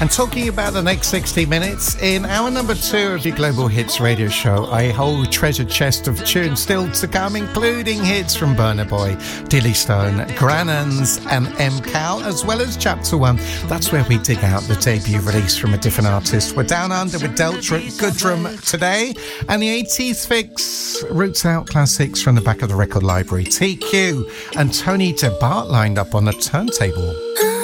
And talking about the next 60 minutes, in hour number 2 of your Global Hits radio show, a whole treasure chest of tunes still to come, including hits from Burna Boy, Dilly Stone, Grannans and M. Cal, as well as Chapter 1. That's where we dig out the debut release from a different artist. We're down under with Delta at Goodrum today, and the 80s fix, Roots Out classics from the back of the record library. TQ and Tony DeBart lined up on the turntable.